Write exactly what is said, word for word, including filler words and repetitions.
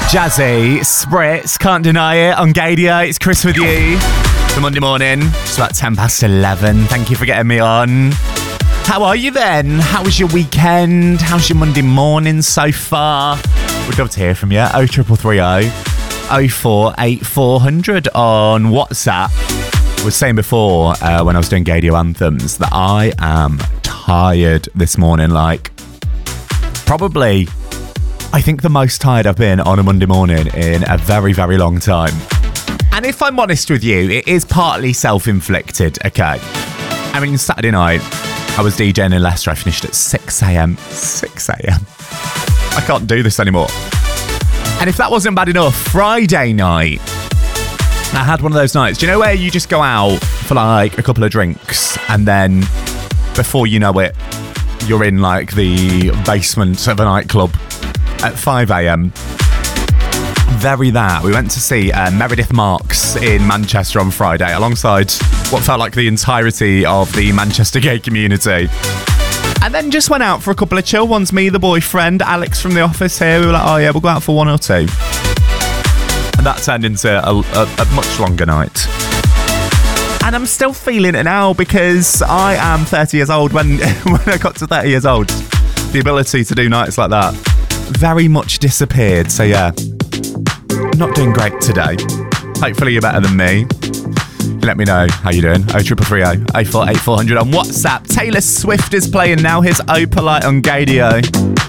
Jazzy, Spritz, can't deny it. On Gadia, it's Chris with you. For Monday morning, it's about ten past eleven. Thank you for getting me on. How are you then? How was your weekend? How's your Monday morning so far? We'd love to hear from you. oh three three three oh, oh four eight four hundred on WhatsApp. I was saying before uh, when I was doing Gadio anthems that I am tired this morning. Like, probably, I think the most tired I've been on a Monday morning in a very, very long time. And if I'm honest with you, it is partly self-inflicted, okay? I mean, Saturday night, I was DJing in Leicester. I finished at six a.m. six a.m. I can't do this anymore. And if that wasn't bad enough, Friday night, I had one of those nights. Do you know where you just go out for like a couple of drinks and then before you know it, you're in like the basement of a nightclub at five a.m. Very that. We went to see uh, Meredith Marks in Manchester on Friday alongside what felt like the entirety of the Manchester gay community. And then just went out for a couple of chill ones. Me, the boyfriend, Alex from the office here. We were like, oh yeah, we'll go out for one or two. And that turned into a, a, a much longer night. And I'm still feeling it now because I am thirty years old. When, when I got to thirty years old, the ability to do nights like that very much disappeared. So yeah, not doing great today. Hopefully you're better than me. Let me know how you're doing. oh three three three oh, oh four eight four hundred on WhatsApp. Taylor Swift is playing now. Here's Oh Polite on Gadio.